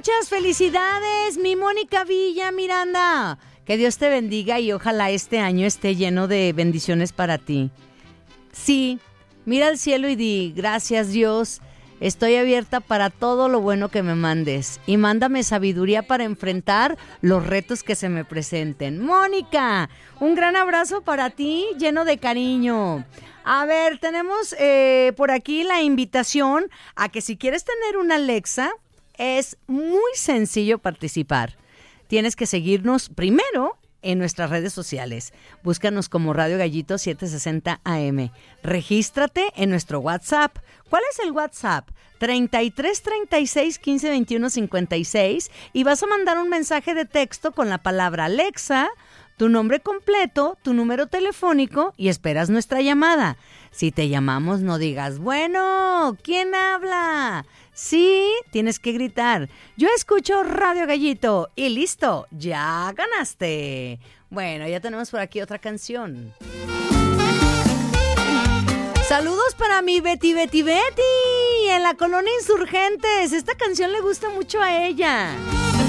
Muchas felicidades, mi Mónica Villa Miranda. Que Dios te bendiga y ojalá este año esté lleno de bendiciones para ti. Sí, mira al cielo y di, gracias Dios, estoy abierta para todo lo bueno que me mandes. Y mándame sabiduría para enfrentar los retos que se me presenten. Mónica, un gran abrazo para ti, lleno de cariño. A ver, tenemos por aquí la invitación a que si quieres tener una Alexa, es muy sencillo participar. Tienes que seguirnos primero en nuestras redes sociales. Búscanos como Radio Gallito 760 AM. Regístrate en nuestro WhatsApp. ¿Cuál es el WhatsApp? 33 36 15 21 56 y vas a mandar un mensaje de texto con la palabra Alexa, tu nombre completo, tu número telefónico y esperas nuestra llamada. Si te llamamos, no digas, bueno, ¿quién habla? Sí, tienes que gritar, yo escucho Radio Gallito y listo, ya ganaste. Bueno, ya tenemos por aquí otra canción. Saludos para mi Betty en la colonia Insurgentes. Esta canción le gusta mucho a ella.